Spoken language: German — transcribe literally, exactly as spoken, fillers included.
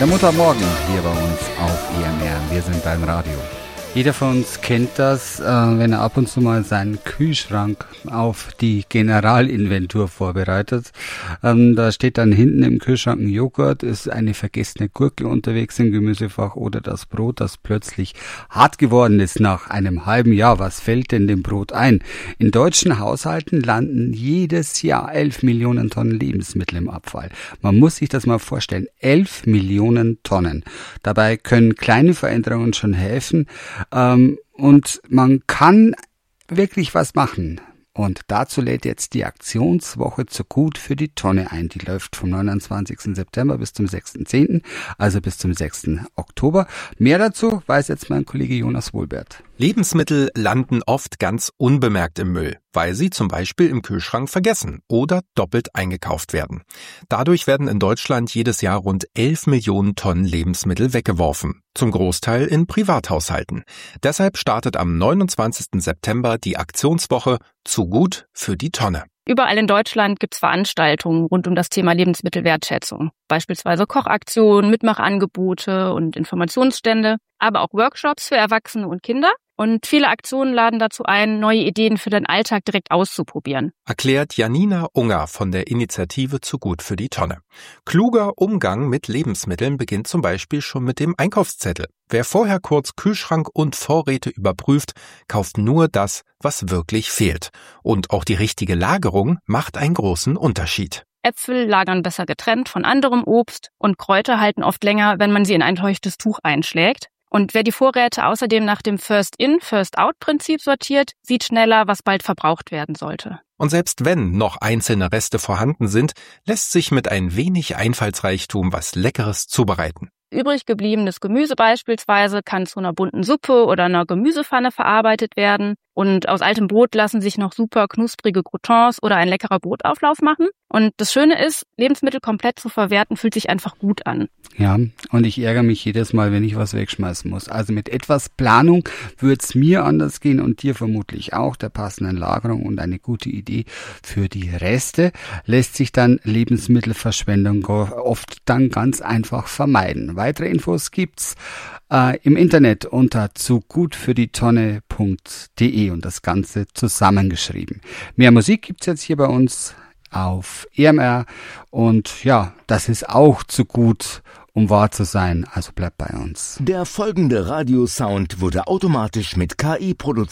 Der Montagmorgen hier bei uns auf E M R. Wir sind beim Radio. Jeder von uns kennt das, äh, wenn er ab und zu mal seinen Kühlschrank auf die Generalinventur vorbereitet. Ähm, da steht dann hinten im Kühlschrank ein Joghurt, ist eine vergessene Gurke unterwegs im Gemüsefach oder das Brot, das plötzlich hart geworden ist nach einem halben Jahr. Was fällt denn dem Brot ein? In deutschen Haushalten landen jedes Jahr elf Millionen Tonnen Lebensmittel im Abfall. Man muss sich das mal vorstellen, elf Millionen Tonnen. Dabei können kleine Veränderungen schon helfen. Ähm, und man kann wirklich was machen. Und dazu lädt jetzt die Aktionswoche zu Gut für die Tonne ein. Die läuft vom neunundzwanzigsten September bis zum sechsten zehnten, also bis zum sechsten Oktober. Mehr dazu weiß jetzt mein Kollege Jonas Wohlbert. Lebensmittel landen oft ganz unbemerkt im Müll, weil sie zum Beispiel im Kühlschrank vergessen oder doppelt eingekauft werden. Dadurch werden in Deutschland jedes Jahr rund elf Millionen Tonnen Lebensmittel weggeworfen, zum Großteil in Privathaushalten. Deshalb startet am neunundzwanzigsten September die Aktionswoche Zu Gut für die Tonne. Überall in Deutschland gibt es Veranstaltungen rund um das Thema Lebensmittelwertschätzung. Beispielsweise Kochaktionen, Mitmachangebote und Informationsstände, aber auch Workshops für Erwachsene und Kinder. Und viele Aktionen laden dazu ein, neue Ideen für den Alltag direkt auszuprobieren. Erklärt Janina Unger von der Initiative Zu Gut für die Tonne. Kluger Umgang mit Lebensmitteln beginnt zum Beispiel schon mit dem Einkaufszettel. Wer vorher kurz Kühlschrank und Vorräte überprüft, kauft nur das, was wirklich fehlt. Und auch die richtige Lagerung macht einen großen Unterschied. Äpfel lagern besser getrennt von anderem Obst und Kräuter halten oft länger, wenn man sie in ein feuchtes Tuch einschlägt. Und wer die Vorräte außerdem nach dem First-in, First-out-Prinzip sortiert, sieht schneller, was bald verbraucht werden sollte. Und selbst wenn noch einzelne Reste vorhanden sind, lässt sich mit ein wenig Einfallsreichtum was Leckeres zubereiten. Übrig gebliebenes Gemüse beispielsweise kann zu einer bunten Suppe oder einer Gemüsepfanne verarbeitet werden. Und aus altem Brot lassen sich noch super knusprige Croutons oder ein leckerer Brotauflauf machen. Und das Schöne ist, Lebensmittel komplett zu verwerten, fühlt sich einfach gut an. Ja, und ich ärgere mich jedes Mal, wenn ich was wegschmeißen muss. Also mit etwas Planung würde es mir anders gehen und dir vermutlich auch. Der passenden Lagerung und eine gute Idee für die Reste lässt sich dann Lebensmittelverschwendung oft dann ganz einfach vermeiden. Weitere Infos gibt's äh, im Internet unter zu gut für die tonne punkt de und das Ganze zusammengeschrieben. Mehr Musik gibt's jetzt hier bei uns auf E M R und ja, das ist auch zu gut, um wahr zu sein, also bleibt bei uns. Der folgende Radiosound wurde automatisch mit K I produziert.